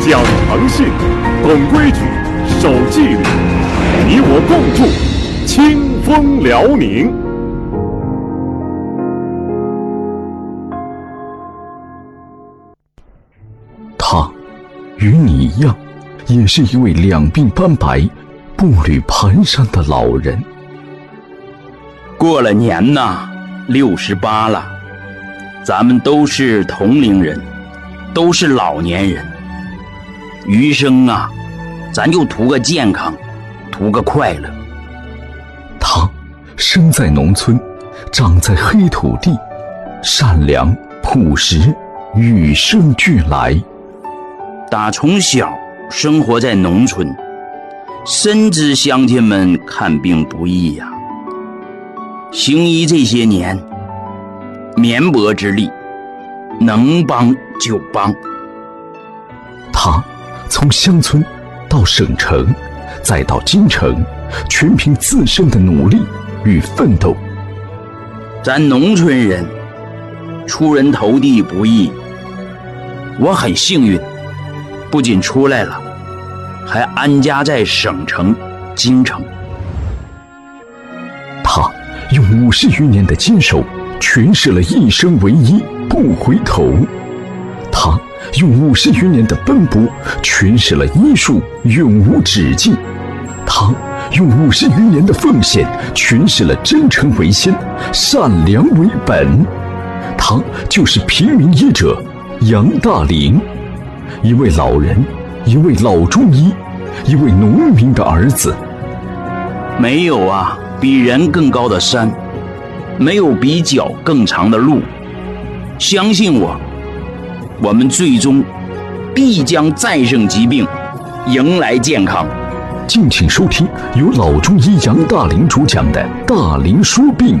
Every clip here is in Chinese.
讲诚信，懂规矩，守纪律，你我共筑清风辽宁。 他与你一样，也是一位两鬓斑白、步履蹒跚的老人。 过了年呐，68了，咱们都是同龄人，都是老年人。余生啊，咱就图个健康，图个快乐。 他生在农村，长在黑土地，善良朴实，与生俱来。 打从小生活在农村，深知乡亲们看病不易呀。行医这些年，绵薄之力，能帮就帮。 他从乡村到省城，再到京城，全凭自身的努力与奋斗。 咱农村人出人头地不易，我很幸运，不仅出来了，还安家在省城京城。 他用50余年的坚守诠释了一生唯一，不回头。他用50余年的奔波诠释了医术永无止境。他用50余年的奉献诠释了真诚为先，善良为本。他就是平民医者杨大林，一位老人，一位老中医，一位农民的儿子。 没有啊比人更高的山，没有比脚更长的路。相信我，我们最终必将战胜疾病，迎来健康。 敬请收听由老中医杨大林主讲的《大林说病》。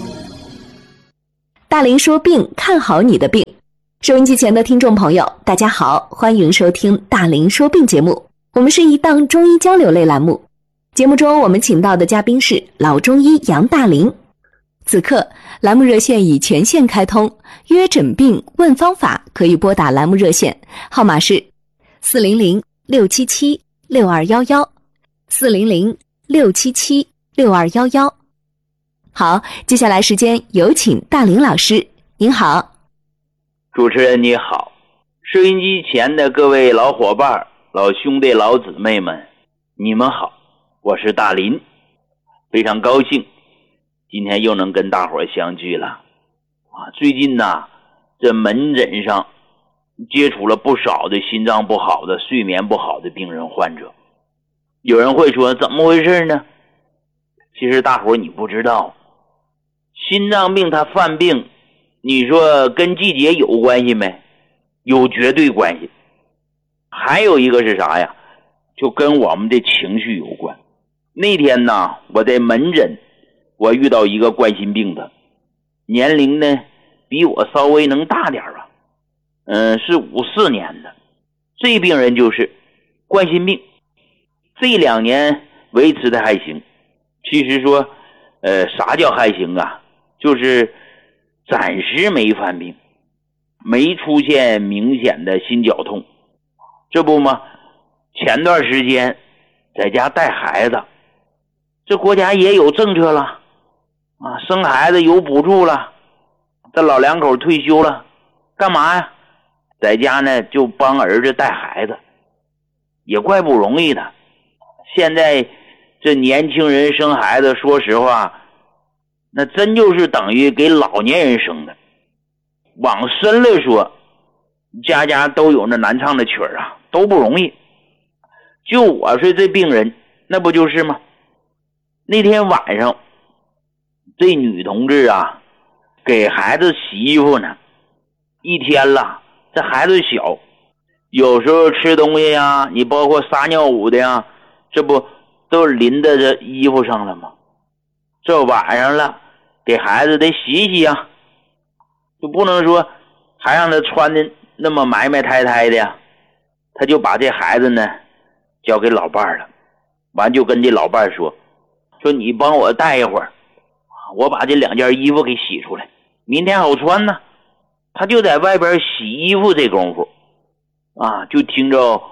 大林说病，看好你的病。收音机前的听众朋友，大家好，欢迎收听大林说病节目。我们是一档中医交流类栏目，节目中我们请到的嘉宾是老中医杨大林。此刻栏目热线已全线开通，约诊病问方法可以拨打栏目热线，号码是400-677-6211，400-677-6211。好，接下来时间有请大林老师，您好。 主持人你好，收音机前的各位老伙伴、老兄弟、老姊妹们，你们好，我是大林，非常高兴今天又能跟大伙相聚了。最近呢，这门诊上接触了不少的心脏不好的、睡眠不好的病人患者。有人会说怎么回事呢？其实大伙你不知道，心脏病它犯病，你说跟季节有关系没？有绝对关系。还有一个是啥呀？就跟我们的情绪有关。那天呢，我在门诊，我遇到一个冠心病的，年龄呢比我稍微能大点吧，是54年的。这病人就是冠心病，这2年维持的还行。其实说啥叫还行啊？就是暂时没犯病，没出现明显的心绞痛。这不吗？前段时间在家带孩子，这国家也有政策了生孩子有补助了，这老两口退休了，干嘛呀？在家呢就帮儿子带孩子，也怪不容易的。现在这年轻人生孩子，说实话，那真就是等于给老年人生的。往深了说，家家都有那难唱的曲儿都不容易。就我说这病人，那不就是吗？那天晚上，这女同志给孩子洗衣服呢，一天了，这孩子小，有时候吃东西你包括撒尿捂的这不都淋在这衣服上了吗？这晚上了，给孩子得洗洗就不能说还让他穿的那么埋埋汰汰的他就把这孩子呢交给老伴了，完就跟这老伴说你帮我带一会儿，我把这2件衣服给洗出来，明天好穿呢。他就在外边洗衣服这功夫就听着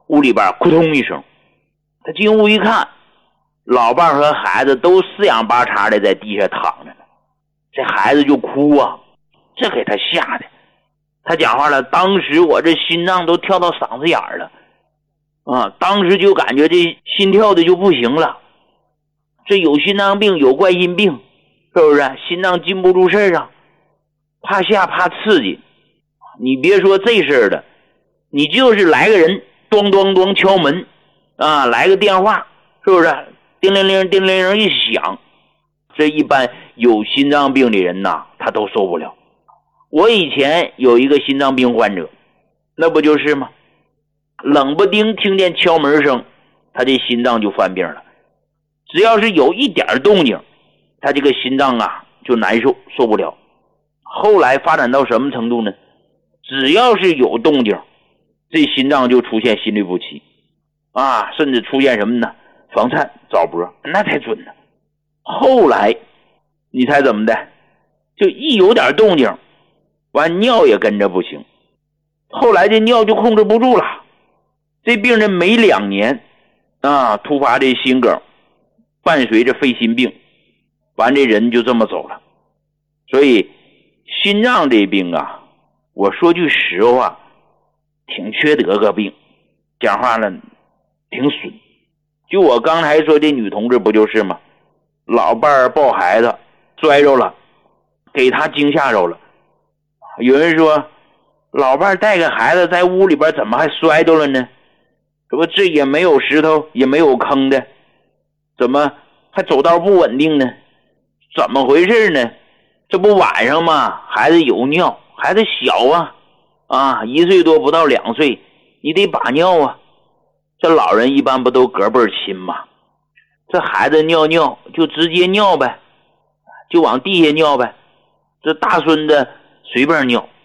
屋里边扑通一声，他进屋一看，老伴和孩子都四仰八叉的在地下躺着呢。这孩子就哭啊，这给他吓的。他讲话了，当时我这心脏都跳到嗓子眼了啊！当时就感觉这心跳的就不行了。这有心脏病，有冠心病，是不是？心脏禁不住事儿啊，怕吓怕刺激。你别说这事儿了，你就是来个人咚咚咚敲门啊，来个电话，是不是？叮铃铃叮铃铃一响，这一般有心脏病的人呐，他都受不了。我以前有一个心脏病患者，那不就是吗？冷不丁听见敲门声，他这心脏就犯病了。只要是有一点动静，他这个心脏啊就难受，受不了。后来发展到什么程度呢？只要是有动静，这心脏就出现心律不齐啊，甚至出现什么呢？房颤、早搏，那才准呢。后来你猜怎么的？就一有点动静，完尿也跟着不行。后来这尿就控制不住了，这病人每2年啊突发这心梗，伴随着肺心病，完这人就这么走了。所以心脏这病啊，我说句实话，挺缺德个病，讲话了挺损。就我刚才说这女同志不就是吗？老伴儿抱孩子摔着了，给她惊吓着了。有人说老伴儿带个孩子在屋里边怎么还摔着了呢？这不这也没有石头也没有坑的，怎么还走道不稳定呢？怎么回事呢？这不晚上吗？孩子有尿，孩子小啊1岁多不到2岁，你得把尿啊。这老人一般不都隔辈亲吗？这孩子尿尿就直接尿呗，就往地下尿呗。这大孙子随便尿